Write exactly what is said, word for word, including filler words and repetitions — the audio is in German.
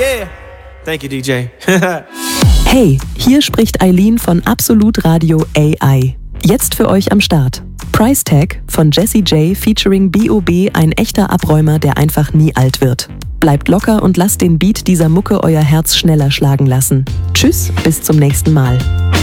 Yeah. Thank you, D J. Hey, hier spricht Eileen von Absolut Radio A I. Jetzt für euch am Start. Price Tag von Jessie J featuring B O B, ein echter Abräumer, der einfach nie alt wird. Bleibt locker und lasst den Beat dieser Mucke euer Herz schneller schlagen lassen. Tschüss, bis zum nächsten Mal.